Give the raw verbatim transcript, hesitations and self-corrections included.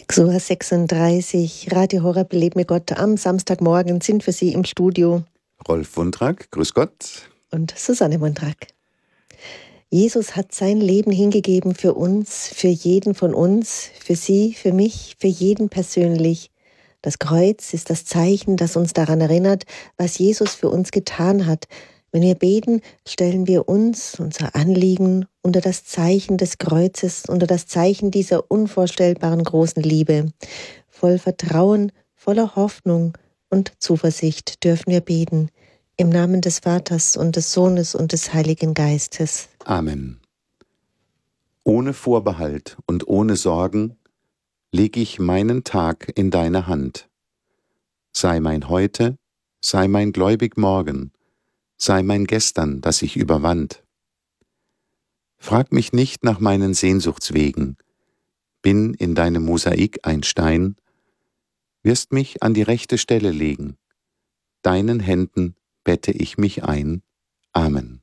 Xur sechsunddreißig, Radio Horeb, Leb mit Gott. Am Samstagmorgen sind für Sie im Studio Rolf Wundrak, grüß Gott. Und Susanne Wundrak. Jesus hat sein Leben hingegeben für uns, für jeden von uns, für Sie, für mich, für jeden persönlich. Das Kreuz ist das Zeichen, das uns daran erinnert, was Jesus für uns getan hat. Wenn wir beten, stellen wir uns, unser Anliegen, unter das Zeichen des Kreuzes, unter das Zeichen dieser unvorstellbaren großen Liebe. Voll Vertrauen, voller Hoffnung und Zuversicht dürfen wir beten. Im Namen des Vaters und des Sohnes und des Heiligen Geistes. Amen. Ohne Vorbehalt und ohne Sorgen lege ich meinen Tag in deine Hand. Sei mein Heute, sei mein gläubig Morgen, sei mein Gestern, das ich überwand. Frag mich nicht nach meinen Sehnsuchtswegen, bin in deinem Mosaik ein Stein, wirst mich an die rechte Stelle legen, deinen Händen bette ich mich ein. Amen.